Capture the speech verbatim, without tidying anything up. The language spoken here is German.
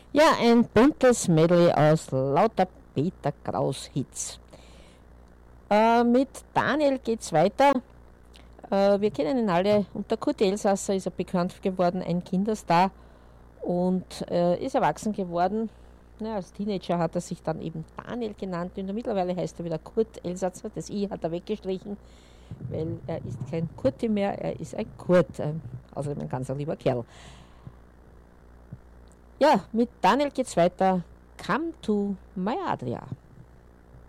Ja, ein buntes Medley aus lauter Peter Kraus Hits. Äh, mit Daniel geht's weiter. Äh, wir kennen ihn alle. Und der Kurt Elsasser ist er bekannt geworden, ein Kinderstar und äh, ist erwachsen geworden. Ja, als Teenager hat er sich dann eben Daniel genannt und mittlerweile heißt er wieder Kurt Elsasser. Das I hat er weggestrichen, weil er ist kein Kurti mehr, er ist ein Kurt. Äh, außerdem ein ganz lieber Kerl. Ja, mit Daniel geht's weiter. Come to my Adria.